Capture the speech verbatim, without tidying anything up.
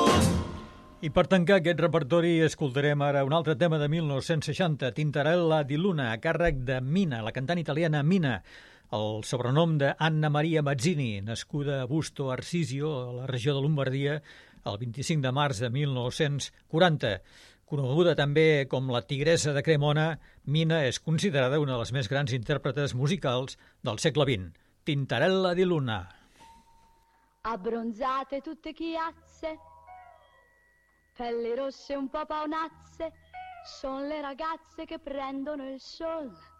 I per tancar aquest repertori escoltarem ara un altre tema de mil nou-cents seixanta, Tintarella di Luna, a càrrec de Mina, la cantant italiana Mina, el sobrenom de Anna Maria Mazzini, nascuda a Busto Arsizio, a la regió de Lombardia, el vint-i-cinc de març de mil nou-cents quaranta. Coneguda també com la Tigressa de Cremona, Mina és considerada una de les més grans intèrpretes musicals del segle vint. Tintarella di Luna. Abbronzate tutte chiazze, pelli rosse un po' paonazze, son le ragazze che prendono il sol.